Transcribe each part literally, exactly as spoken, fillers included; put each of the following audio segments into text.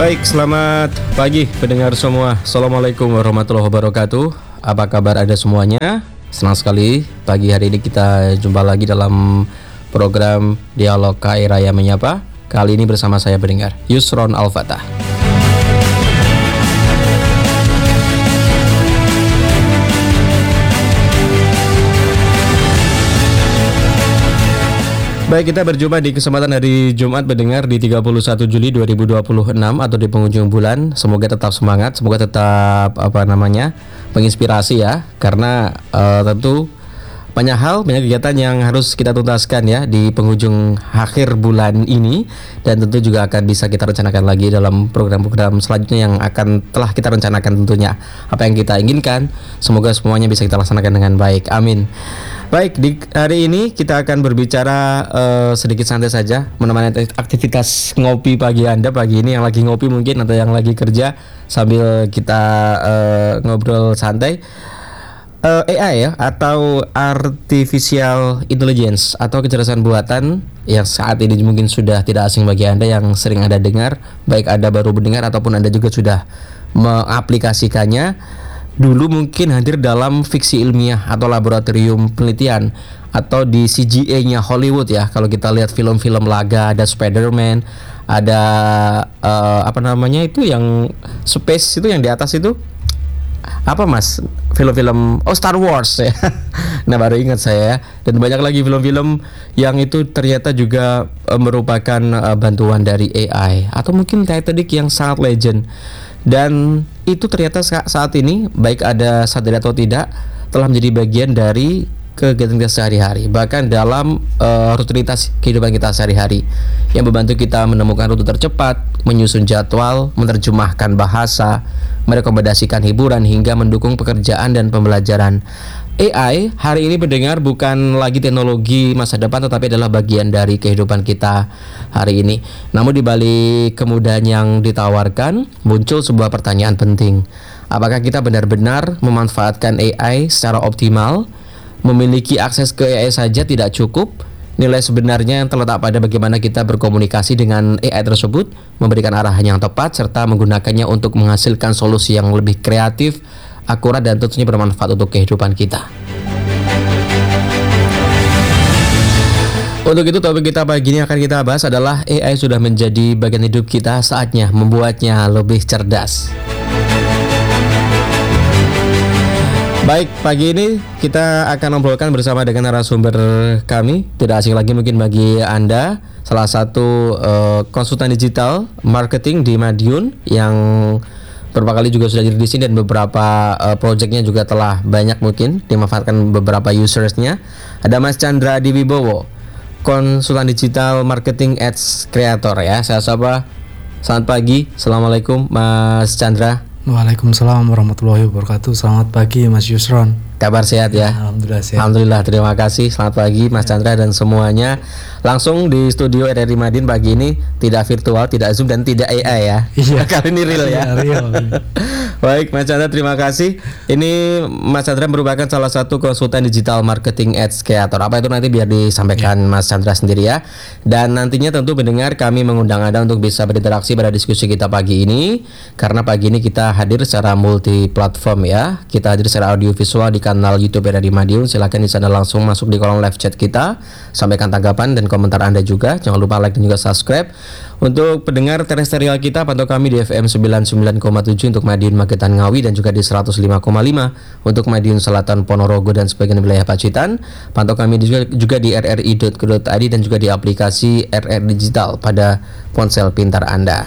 Baik, selamat pagi pendengar semua. Assalamualaikum warahmatullahi wabarakatuh. Apa kabar Anda semuanya? Senang sekali pagi hari ini kita jumpa lagi dalam program Dialog K I Raya Menyapa. Kali ini bersama saya pendengar Yusron Al-Fatah. Baik, kita berjumpa di kesempatan hari Jumat mendengar di tiga puluh satu Juli dua ribu dua puluh enam atau di penghujung bulan. Semoga tetap semangat, semoga tetap apa namanya menginspirasi ya, karena uh, tentu banyak hal, banyak kegiatan yang harus kita tuntaskan ya di penghujung akhir bulan ini, dan tentu juga akan bisa kita rencanakan lagi dalam program-program selanjutnya yang akan telah kita rencanakan tentunya. Apa yang kita inginkan, semoga semuanya bisa kita laksanakan dengan baik. Amin. Baik, di hari ini kita akan berbicara uh, sedikit santai saja, menemani aktivitas ngopi pagi Anda pagi ini, yang lagi ngopi mungkin atau yang lagi kerja sambil kita uh, ngobrol santai. uh, A I ya, atau Artificial Intelligence atau kecerdasan buatan yang saat ini mungkin sudah tidak asing bagi Anda yang sering Anda dengar, baik Anda baru mendengar ataupun Anda juga sudah mengaplikasikannya. Dulu mungkin hadir dalam fiksi ilmiah atau laboratorium penelitian atau di C G I-nya Hollywood ya. Kalau kita lihat film-film laga, ada Spider-Man, ada uh, apa namanya itu yang space itu yang di atas itu apa mas, film-film oh Star Wars ya. Nah baru ingat saya ya. Dan banyak lagi film-film yang itu ternyata juga uh, merupakan uh, bantuan dari A I atau mungkin Titanic yang sangat legend. Dan itu ternyata saat ini baik ada sadar atau tidak telah menjadi bagian dari kegiatan kita sehari-hari, bahkan dalam uh, rutinitas kehidupan kita sehari-hari, yang membantu kita menemukan rute tercepat, menyusun jadwal, menerjemahkan bahasa, merekomendasikan hiburan hingga mendukung pekerjaan dan pembelajaran. A I hari ini mendengar bukan lagi teknologi masa depan, tetapi adalah bagian dari kehidupan kita hari ini. Namun di balik kemudahan yang ditawarkan, muncul sebuah pertanyaan penting. Apakah kita benar-benar memanfaatkan A I secara optimal? Memiliki akses ke A I saja tidak cukup. Nilai sebenarnya yang terletak pada bagaimana kita berkomunikasi dengan A I tersebut, memberikan arahan yang tepat, serta menggunakannya untuk menghasilkan solusi yang lebih kreatif, akurat, dan tentunya bermanfaat untuk kehidupan kita. Untuk itu topik kita pagi ini akan kita bahas adalah A I sudah menjadi bagian hidup kita, saatnya membuatnya lebih cerdas. Baik, pagi ini kita akan ngobrolkan bersama dengan narasumber kami, tidak asing lagi mungkin bagi Anda, salah satu uh, konsultan digital marketing di Madiun yang beberapa kali juga sudah jadi di sini, dan beberapa uh, projectnya juga telah banyak mungkin dimanfaatkan beberapa usersnya. Ada Mas Chandra Adiwibowo, konsultan digital marketing ads creator ya. Saya sapa, selamat pagi, assalamualaikum Mas Chandra. Waalaikumsalam warahmatullahi wabarakatuh. Selamat pagi Mas Yusron. Kabar sehat ya? Alhamdulillah sehat. Alhamdulillah, terima kasih. Selamat pagi Mas Chandra dan semuanya. Langsung di studio R R I Madiun pagi ini, tidak virtual, tidak Zoom, dan tidak A I ya. Iya. Kali ini real ya. Real. Baik Mas Chandra, terima kasih. Ini Mas Chandra merupakan salah satu konsultan digital marketing ads creator. Apa itu nanti biar disampaikan ya Mas Chandra sendiri ya. Dan nantinya tentu mendengar kami mengundang Anda untuk bisa berinteraksi pada diskusi kita pagi ini, karena pagi ini kita hadir secara multi platform ya. Kita hadir secara audio visual di kanal YouTube R R I Madiun. Silakan di sana langsung masuk di kolom live chat kita, sampaikan tanggapan dan komentar Anda juga. Jangan lupa like dan juga subscribe. Untuk pendengar terestrial kita, pantau kami di F M sembilan puluh sembilan koma tujuh untuk Madiun, Magetan, Ngawi, dan juga di seratus lima koma lima untuk Madiun Selatan, Ponorogo, dan sebagian wilayah Pacitan. Pantau kami juga, juga di r r i dot co dot i d dan juga di aplikasi R R Digital pada ponsel pintar Anda.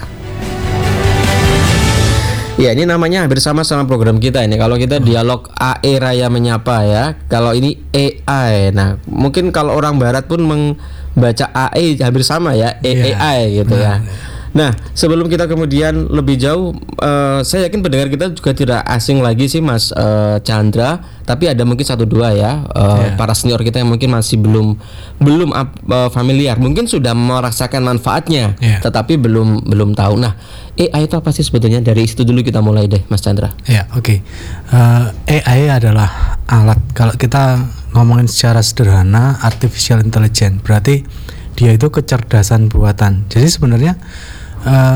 Ya, ini namanya hampir sama sama program kita ini. Kalau kita dialog A I Raya Menyapa ya. Kalau ini A I. Nah, mungkin kalau orang barat pun membaca A I hampir sama ya, yeah. A I gitu ya. Nah, sebelum kita kemudian lebih jauh, uh, saya yakin pendengar kita juga tidak asing lagi sih Mas uh, Chandra, tapi ada mungkin satu dua ya uh, yeah. para senior kita yang mungkin masih belum belum uh, familiar, mungkin sudah merasakan manfaatnya, yeah. tetapi belum belum tahu. Nah, A I itu apa sih sebetulnya? Dari situ dulu kita mulai deh, Mas Chandra. Ya, yeah, oke. Okay. Uh, A I adalah alat, kalau kita ngomongin secara sederhana, artificial intelligence, berarti dia itu kecerdasan buatan. Jadi sebenarnya Uh,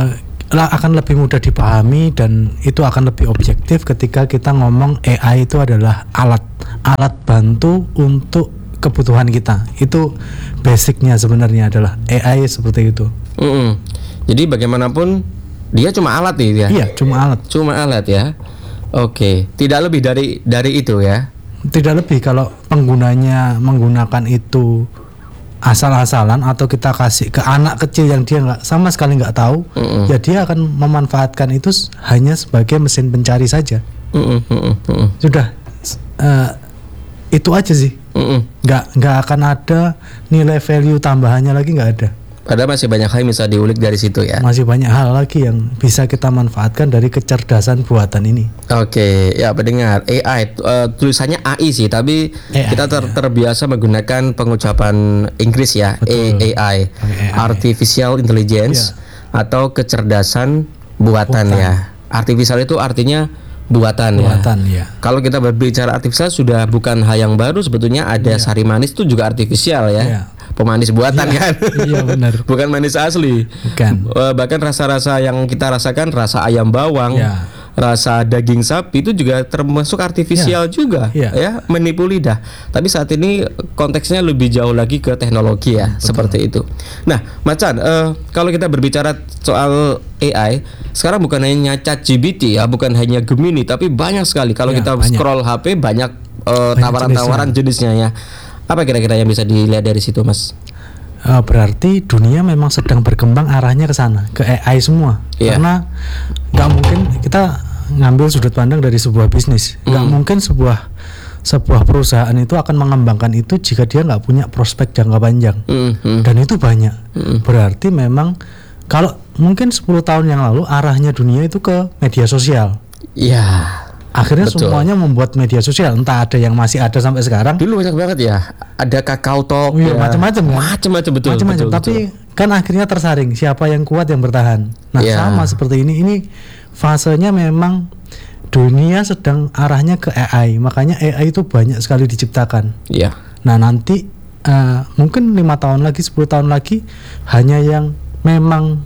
lah akan lebih mudah dipahami dan itu akan lebih objektif ketika kita ngomong A I itu adalah alat alat bantu untuk kebutuhan kita. Itu basicnya sebenarnya adalah A I seperti itu. Mm-mm. Jadi bagaimanapun dia cuma alat nih ya. Iya, cuma alat. Cuma alat ya. Oke, tidak lebih dari dari itu ya. Tidak lebih kalau penggunanya menggunakan itu asal-asalan atau kita kasih ke anak kecil yang dia nggak sama sekali nggak tahu, mm-mm. ya dia akan memanfaatkan itu hanya sebagai mesin pencari saja. Mm-mm, mm-mm, mm-mm. Sudah uh, itu aja sih. Mm-mm. nggak nggak akan ada nilai value tambahannya lagi, nggak ada. Padahal masih banyak hal yang bisa diulik dari situ ya. Masih banyak hal lagi yang bisa kita manfaatkan dari kecerdasan buatan ini. Oke, ya pendengar, A I uh, tulisannya A I sih, tapi A I, kita ter- ya. terbiasa menggunakan pengucapan Inggris ya. Betul. A I, Artificial Intelligence ya. Atau kecerdasan buatan, buatan ya. Artificial itu artinya buatan, buatan ya. ya. Kalau kita berbicara artificial sudah bukan hal yang baru sebetulnya, ada ya. Sari manis itu juga artificial ya. ya. Pemanis buatan ya, kan? Iya benar. Bukan manis asli. Bukan. Uh, bahkan rasa-rasa yang kita rasakan, rasa ayam bawang, ya. rasa daging sapi itu juga termasuk artifisial ya. juga, ya. ya, menipu lidah. Tapi saat ini konteksnya lebih jauh lagi ke teknologi ya, betul. Seperti itu. Nah, Macan, uh, kalau kita berbicara soal A I, sekarang bukan hanya ChatGPT ya, bukan hanya Gemini, tapi banyak sekali. Kalau ya, kita banyak. scroll H P banyak, uh, banyak tawaran-tawaran jenisnya. jenisnya ya. Apa kira-kira yang bisa dilihat dari situ, Mas? Uh, berarti dunia memang sedang berkembang arahnya ke sana, ke A I semua. Yeah. Karena nggak mungkin kita ngambil sudut pandang dari sebuah bisnis. Nggak mm. mungkin sebuah sebuah perusahaan itu akan mengembangkan itu jika dia nggak punya prospek jangka panjang. Mm-hmm. Dan itu banyak. Mm. Berarti memang kalau mungkin sepuluh tahun yang lalu arahnya dunia itu ke media sosial. Iya. Yeah. Akhirnya Betul. semuanya membuat media sosial, entah ada yang masih ada sampai sekarang. Dulu banyak banget ya, ada Kakao Talk, ya, ya. macam-macam kan? Macam-macam betul. Macam-macam. Betul, Tapi betul. kan akhirnya tersaring, siapa yang kuat yang bertahan. Nah ya. Sama seperti ini, ini fasenya memang dunia sedang arahnya ke A I, makanya A I itu banyak sekali diciptakan. Iya. Nah nanti uh, mungkin lima tahun lagi, sepuluh tahun lagi hanya yang memang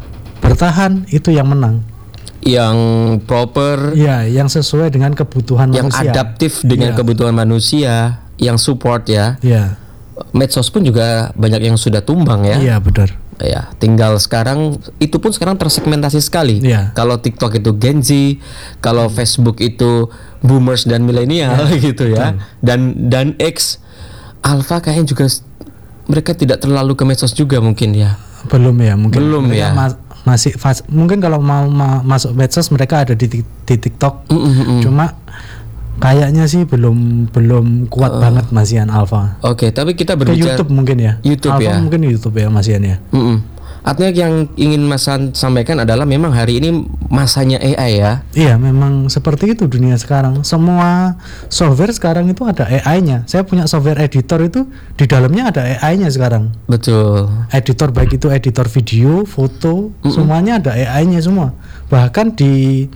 bertahan itu yang menang. Yang proper, ya, yang sesuai dengan kebutuhan yang manusia, yang adaptif dengan ya. kebutuhan manusia, yang support ya. Ya. Medsos pun juga banyak yang sudah tumbang ya. Iya benar. Ya, tinggal sekarang itu pun sekarang tersegmentasi sekali. Ya. Kalau TikTok itu Gen Z, kalau Facebook itu boomers dan milenial ya. gitu ya. Betul. Dan dan X, Alpha kayaknya juga mereka tidak terlalu ke medsos juga mungkin ya. Belum ya, mungkin. Belum mereka ya. Ma- masih fas- mungkin kalau mau ma- masuk medsos mereka ada di, di, di TikTok. Mm-mm. Cuma kayaknya sih belum belum kuat uh, banget Mas Ian Alpha. Oke, okay, tapi kita berbicara ke YouTube mungkin ya. YouTube Alpha ya. mungkin YouTube ya Mas Ian ya. Mm-mm. Artinya yang ingin Mas sampaikan adalah memang hari ini masanya A I ya. Iya, memang seperti itu dunia sekarang. Semua software sekarang itu ada A I-nya. Saya punya software editor itu di dalamnya ada A I-nya sekarang. Betul. Editor baik itu editor video, foto, mm-mm. semuanya ada A I-nya semua. Bahkan di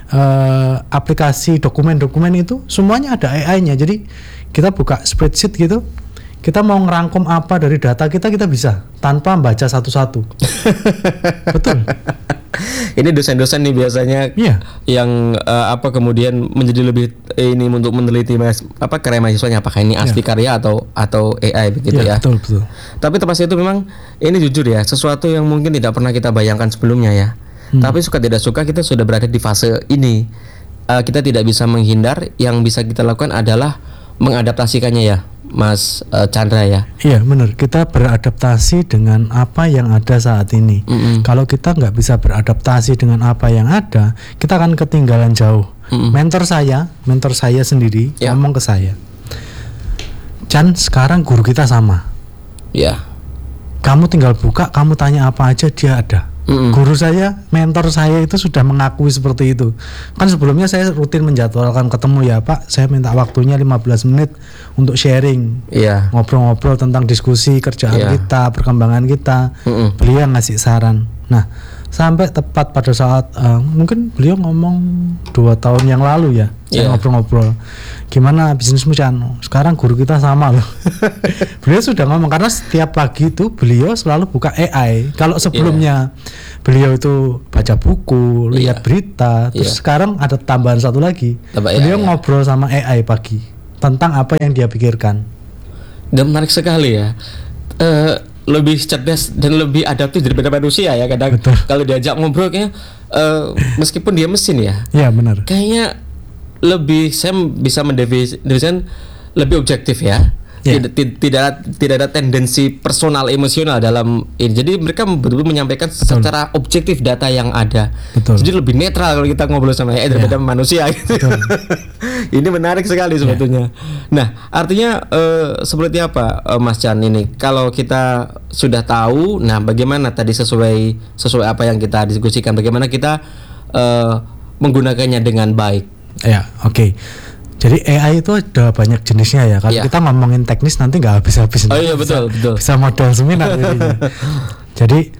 uh, aplikasi dokumen-dokumen itu semuanya ada A I-nya. Jadi kita buka spreadsheet gitu, kita mau ngerangkum apa dari data kita, kita bisa tanpa baca satu-satu. Betul. Ini dosen-dosen nih biasanya yeah. yang uh, apa kemudian menjadi lebih eh, ini untuk meneliti mas, apa karya mahasiswanya, apakah ini asli yeah. karya atau atau A I begitu yeah, ya. Betul, betul. Tapi tepat itu memang ini jujur ya, sesuatu yang mungkin tidak pernah kita bayangkan sebelumnya ya. Hmm. Tapi suka tidak suka kita sudah berada di fase ini. Uh, kita tidak bisa menghindar, yang bisa kita lakukan adalah mengadaptasikannya ya. Mas uh, Chandra ya. Iya benar, kita beradaptasi dengan apa yang ada saat ini. Mm-hmm. Kalau kita nggak bisa beradaptasi dengan apa yang ada, kita akan ketinggalan jauh. Mm-hmm. Mentor saya, mentor saya sendiri yeah. ngomong ke saya, Chan, sekarang guru kita sama. Ya. Yeah. Kamu tinggal buka, kamu tanya apa aja dia ada. Mm-hmm. Guru saya, mentor saya itu sudah mengakui seperti itu. Kan sebelumnya saya rutin menjadwalkan ketemu ya Pak, saya minta waktunya lima belas menit untuk sharing, yeah. ngobrol-ngobrol tentang diskusi kerjaan yeah. kita, perkembangan kita. Mm-hmm. Beliau ngasih saran. Nah, sampai tepat pada saat uh, mungkin beliau ngomong dua tahun yang lalu ya, saya yeah. ngobrol-ngobrol, gimana bisnismu Chan? Sekarang guru kita sama loh. Beliau sudah ngomong, karena setiap pagi itu beliau selalu buka A I. Kalau sebelumnya yeah. beliau itu baca buku, lihat Iya. berita, terus Iya. sekarang ada tambahan satu lagi. Tambah beliau A I, ya. ngobrol sama A I pagi tentang apa yang dia pikirkan. Dan menarik sekali ya. Eh, lebih cerdas dan lebih adaptif daripada manusia ya kadang. Betul. Kalau diajak ngobrol kayaknya eh, meskipun dia mesin ya, Ya benar. kayaknya lebih saya bisa mendefinisikan lebih objektif ya. Ya. Tidak, ti- tidak tidak ada tendensi personal emosional dalam ini. Jadi mereka betul-betul menyampaikan secara objektif data yang ada. Betul. Jadi lebih netral kalau kita ngobrol sama A I daripada manusia gitu. Betul. Ini menarik sekali sebetulnya. Nah, artinya eh, seperti apa eh, Mas Chan ini? Kalau kita sudah tahu, nah bagaimana tadi sesuai sesuai apa yang kita diskusikan, bagaimana kita eh, menggunakannya dengan baik? Ya, oke. Jadi A I itu ada banyak jenisnya ya. Kalau Iya. kita ngomongin teknis nanti nggak habis-habis. Oh iya, betul, betul. Bisa modal seminar jadinya. Jadi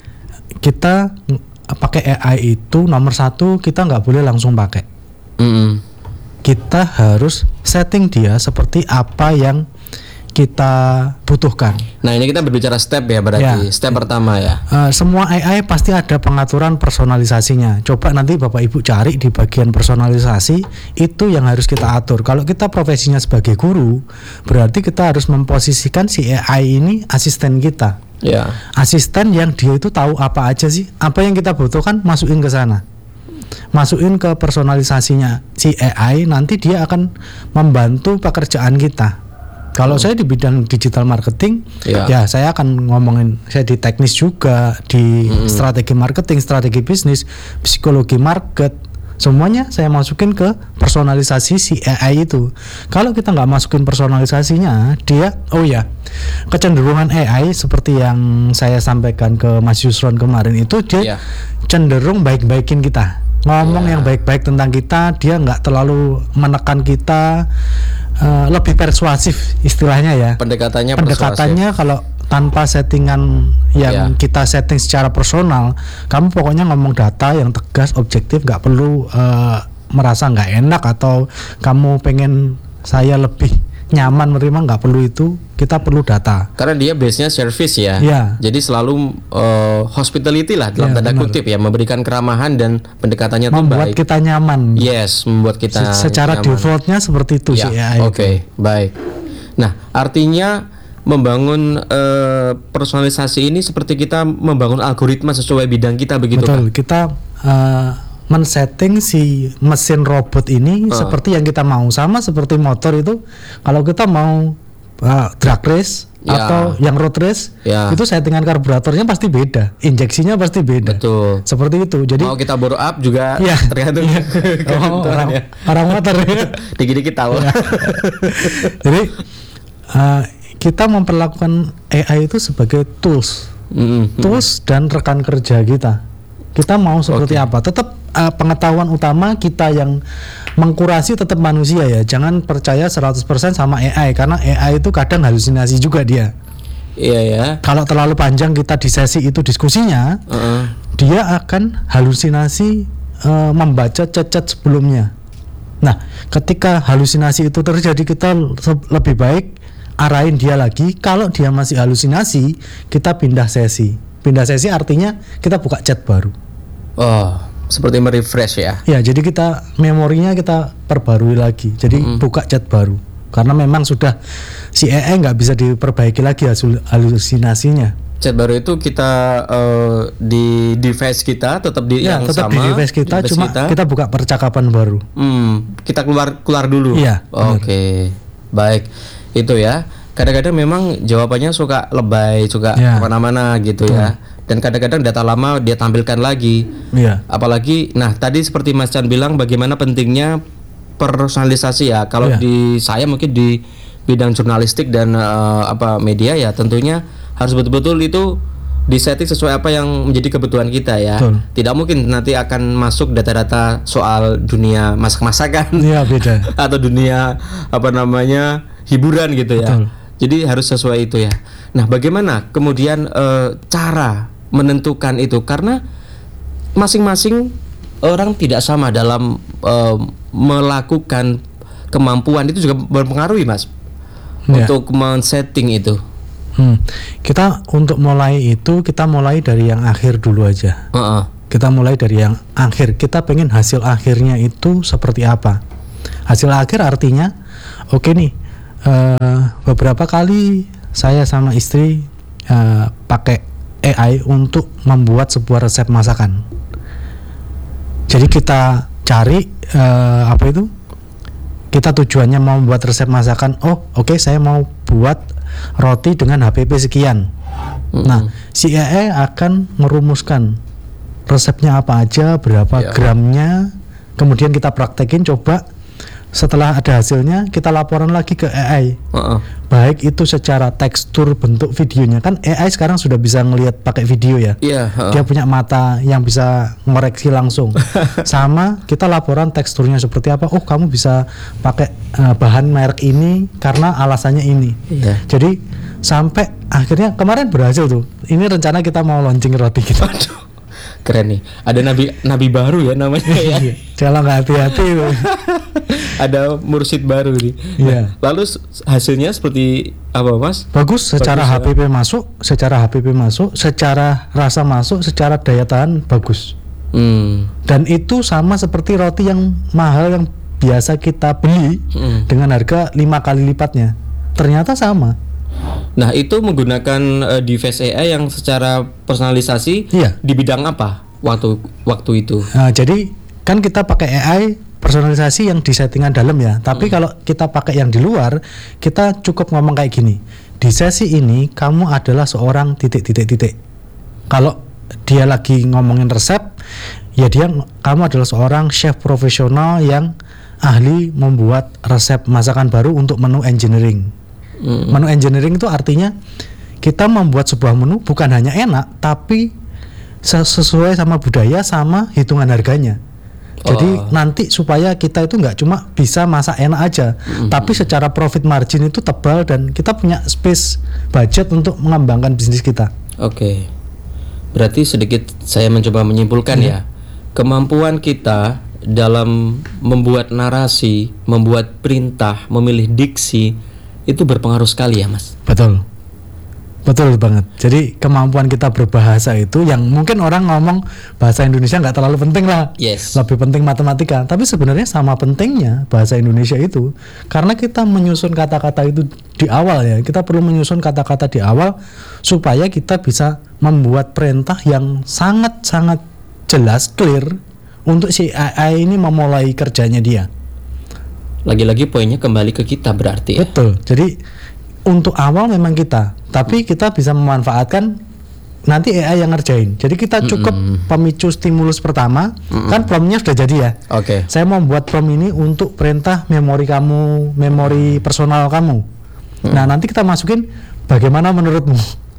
kita ng- pakai A I itu nomor satu, kita nggak boleh langsung pakai. Mm-mm. Kita harus setting dia seperti apa yang kita butuhkan. Nah, ini kita berbicara step ya berarti. Ya. Step pertama ya. Uh, semua A I pasti ada pengaturan personalisasinya. Coba nanti Bapak Ibu cari di bagian personalisasi, itu yang harus kita atur. Kalau kita profesinya sebagai guru, berarti kita harus memposisikan si A I ini asisten kita. Ya. Asisten yang dia itu tahu apa aja sih, apa yang kita butuhkan, masukin ke sana. Masukin ke personalisasinya si A I, nanti dia akan membantu pekerjaan kita. Kalau saya di bidang digital marketing, Ya. ya saya akan ngomongin, saya di teknis juga, di Mm-mm. strategi marketing, strategi bisnis, psikologi market, semuanya saya masukin ke personalisasi si A I itu. Kalau kita nggak masukin personalisasinya, dia, oh ya, kecenderungan A I seperti yang saya sampaikan ke Mas Yusron kemarin itu, dia Ya. cenderung baik-baikin kita, ngomong Ya. yang baik-baik tentang kita, dia nggak terlalu menekan kita. Uh, lebih persuasif istilahnya ya. Pendekatannya Pendekatannya kalau tanpa settingan yang Ya. kita setting secara personal, kamu pokoknya ngomong data yang tegas, objektif, nggak perlu uh, merasa nggak enak atau kamu pengen saya lebih nyaman menerima, nggak perlu itu. Kita perlu data. Karena dia base-nya service ya. Ya. Jadi selalu eh, hospitality lah dalam Ya, tanda benar. kutip ya, memberikan keramahan dan pendekatannya itu Membuat baik. kita nyaman. Yes, membuat kita Se- Secara nyaman. defaultnya seperti itu Ya, sih A I. Oke, baik. Nah, artinya membangun eh, personalisasi ini seperti kita membangun algoritma sesuai bidang kita begitu kan? Betul, kita uh, men-setting si mesin robot ini Uh. seperti yang kita mau, sama seperti motor itu. Kalau kita mau uh, drag race Ya. atau yang road race, Ya. itu settingan karburatornya pasti beda, injeksinya pasti beda. Betul. Seperti itu. Jadi Mau kita bore up juga Iya. tergantung Iya. ketentuan Oh, orang, ya. orang motor ya. Dikit-dikit tahu. Jadi uh, kita memperlakukan A I itu sebagai tools. Mm-mm. tools dan rekan kerja kita. Kita mau seperti Oke. apa? Tetap uh, pengetahuan utama kita yang mengkurasi tetap manusia ya. Jangan percaya seratus persen sama A I, karena A I itu kadang halusinasi juga dia. Iya ya. Kalau terlalu panjang kita di sesi itu diskusinya, Heeh. dia akan halusinasi uh, membaca chat-chat sebelumnya. Nah, ketika halusinasi itu terjadi, kita se- lebih baik arahin dia lagi. Kalau dia masih halusinasi, kita pindah sesi. Pindah sesi artinya kita buka chat baru. Oh, seperti merefresh ya. Ya, jadi kita memorinya kita perbarui lagi. Jadi Mm-mm. buka chat baru. Karena memang sudah si A I nggak bisa diperbaiki lagi hasil halusinasinya. Chat baru itu kita eh, di device kita tetap di Ya, yang tetap sama di device kita, device cuma kita. buka percakapan baru. Hmm, kita keluar keluar dulu. Iya, benar. Oke, baik. Itu ya. Kadang-kadang memang jawabannya suka lebay, suka Ya. kemana-mana gitu ya. Dan kadang-kadang data lama dia tampilkan lagi. Iya. Apalagi, nah tadi seperti Mas Chan bilang, bagaimana pentingnya personalisasi ya. Kalau Iya. di saya mungkin di bidang jurnalistik dan eh, apa media ya, tentunya harus betul-betul itu disetting sesuai apa yang menjadi kebutuhan kita ya. Betul. Tidak mungkin nanti akan masuk data-data soal dunia masak-masakan Iya, beda. atau dunia apa namanya hiburan gitu ya. Betul. Jadi harus sesuai itu ya. Nah, bagaimana kemudian eh, cara menentukan itu, karena masing-masing orang tidak sama dalam eh, melakukan kemampuan, itu juga berpengaruh Mas Ya. untuk men-setting itu. Hmm. Kita untuk mulai itu kita mulai dari yang akhir dulu aja. Heeh. Kita mulai dari yang akhir. Kita pengen hasil akhirnya itu seperti apa. Hasil akhir artinya, oke okay nih, uh, beberapa kali saya sama istri uh, pakai A I untuk membuat sebuah resep masakan. Jadi kita cari uh, apa itu? Kita tujuannya mau membuat resep masakan. Oh, oke okay, saya mau buat roti dengan H P P sekian. Mm-hmm. Nah, si A I akan merumuskan resepnya apa aja, berapa yeah. gramnya, kemudian kita praktekin, coba. Setelah ada hasilnya, kita laporan lagi ke A I. Uh-uh. Baik itu secara tekstur, bentuk videonya. Kan A I sekarang sudah bisa ngelihat pakai video ya. Yeah, uh-uh. Dia punya mata yang bisa mereaksi langsung. Sama kita laporan teksturnya seperti apa. Oh, kamu bisa pakai uh, bahan merek ini karena alasannya ini. Yeah. Jadi sampai akhirnya kemarin berhasil tuh. Ini rencana kita mau launching roti kita. Aduh, keren nih. Ada nabi nabi baru ya namanya ya. Jangan nggak hati-hati. Ada mursyid baru nih. Iya. Nah, lalu hasilnya seperti apa, Mas? Bagus secara bagus, H P P ya? masuk, secara H P P masuk, secara rasa masuk, secara daya tahan bagus. Hmm. Dan itu sama seperti roti yang mahal yang biasa kita beli hmm. dengan harga lima kali lipatnya. Ternyata sama. Nah, itu menggunakan uh, device A I yang secara personalisasi iya. di bidang apa waktu waktu itu? Nah, jadi kan kita pakai A I personalisasi yang di settingan dalam ya. Tapi hmm. kalau kita pakai yang di luar, kita cukup ngomong kayak gini. Di sesi ini kamu adalah seorang titik-titik-titik. Kalau dia lagi ngomongin resep, ya dia kamu adalah seorang chef profesional yang ahli membuat resep masakan baru untuk menu engineering. Hmm. Menu engineering itu artinya kita membuat sebuah menu bukan hanya enak, tapi sesuai sama budaya sama hitungan harganya. Jadi oh. nanti supaya kita itu nggak cuma bisa masak enak aja, mm-hmm. tapi secara profit margin itu tebal dan kita punya space budget untuk mengembangkan bisnis kita. Oke, okay. Berarti sedikit saya mencoba menyimpulkan mm-hmm. ya, kemampuan kita dalam membuat narasi, membuat perintah, memilih diksi itu berpengaruh sekali ya, Mas. Betul. Betul banget. Jadi kemampuan kita berbahasa itu yang mungkin orang ngomong bahasa Indonesia nggak terlalu penting lah, yes. lebih penting matematika. Tapi sebenarnya sama pentingnya bahasa Indonesia itu, karena kita menyusun kata-kata itu di awal ya. Kita perlu menyusun kata-kata di awal supaya kita bisa membuat perintah yang sangat-sangat jelas, clear untuk si A I ini memulai kerjanya dia. Lagi-lagi poinnya kembali ke kita berarti. Ya? Betul. Jadi untuk awal memang kita, tapi kita bisa memanfaatkan nanti A I yang ngerjain. Jadi kita cukup mm-hmm. pemicu stimulus pertama, mm-hmm. kan promnya sudah jadi ya. Oke. Okay. Saya mau buat prom ini untuk perintah memori kamu, memori personal kamu. Mm-hmm. Nah nanti kita masukin bagaimana menurutmu.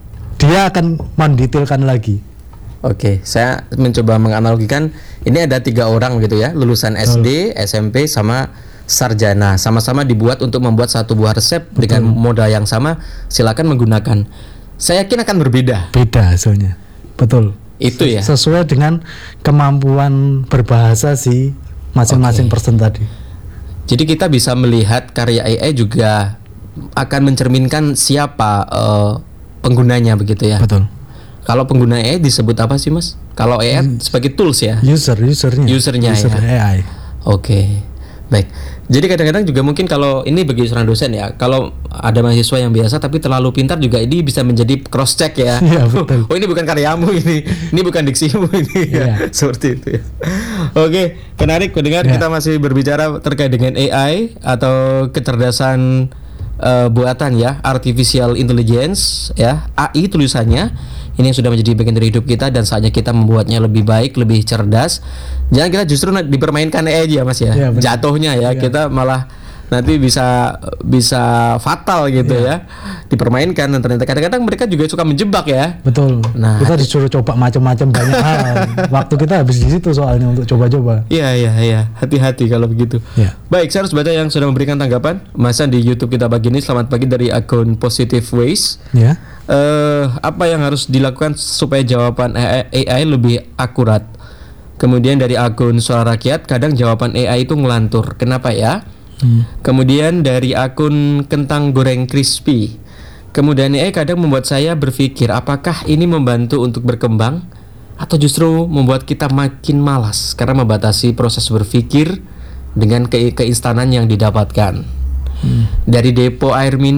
Dia akan mendetailkan lagi. Oke, okay. Saya mencoba menganalogikan ini ada tiga orang gitu ya, lulusan S D, oh. S M P sama sarjana, sama-sama dibuat untuk membuat satu buah resep. Betul. Dengan modal yang sama, silakan menggunakan. Saya yakin akan berbeda. Beda hasilnya. Betul. Itu ya. Sesuai dengan kemampuan berbahasa si masing-masing okay. person tadi. Jadi kita bisa melihat karya A I juga akan mencerminkan siapa uh, penggunanya begitu ya. Betul. Kalau pengguna A I disebut apa sih, Mas? Kalau A I hmm. sebagai tools ya. User, usernya. Usernya User ya. A I. Oke. Okay. Baik, jadi kadang-kadang juga mungkin kalau ini bagi seorang dosen ya, kalau ada mahasiswa yang biasa tapi terlalu pintar juga ini bisa menjadi cross check ya. Iya, betul. Oh ini bukan karyamu ini, ini bukan diksimu ini, ya. Seperti itu ya. Oke, menarik mendengar ya. Kita masih berbicara terkait dengan A I atau kecerdasan uh, buatan ya, artificial intelligence ya, A I tulisannya. Ini yang sudah menjadi bagian dari hidup kita dan saatnya kita membuatnya lebih baik, lebih cerdas. Jangan kita justru dipermainkan A I aja, Mas ya. Ya jatuhnya ya, ya, kita malah nanti bisa bisa fatal gitu ya, ya. Dipermainkan dan ternyata kadang-kadang mereka juga suka menjebak ya. Betul. Nah, kita disuruh coba macam-macam banyak hal. Waktu kita habis di situ soalnya untuk coba-coba. Iya iya iya. Hati-hati kalau begitu. Ya. Baik, saya harus baca yang sudah memberikan tanggapan. Masa di YouTube kita pagi ini, selamat pagi dari akun Positive Ways. Ya. Uh, apa yang harus dilakukan supaya jawaban A I lebih akurat? Kemudian dari akun Suara Rakyat, kadang jawaban A I itu ngelantur. Kenapa ya? Hmm. Kemudian dari akun Kentang Goreng Crispy, kemudian A I kadang membuat saya berpikir apakah ini membantu untuk berkembang atau justru membuat kita makin malas karena membatasi proses berpikir dengan ke- keinstanan yang didapatkan. Hmm. Dari depo air minum